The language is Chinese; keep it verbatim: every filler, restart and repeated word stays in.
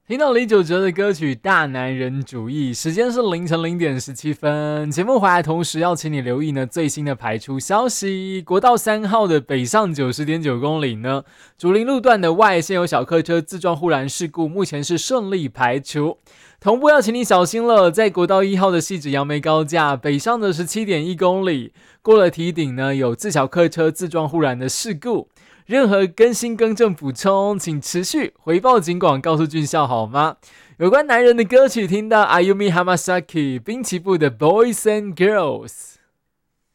听到李玖哲的歌曲《大男人主义》，时间是凌晨零点十七分。节目回来同时要请你留意呢最新的排出消息。国道三号的北上九十点九公里呢，竹林路段的外线有小客车自撞护栏事故，目前是顺利排除。同步要请你小心了，在国道一号的汐止杨梅高架北上的十七点一公里，过了堤顶呢，有自小客车自撞护栏的事故。任何更新更正补充，请持续回报警广告诉俊孝好吗？有关男人的歌曲，听到 Ayumi Hamasaki 滨崎步的 Boys and Girls。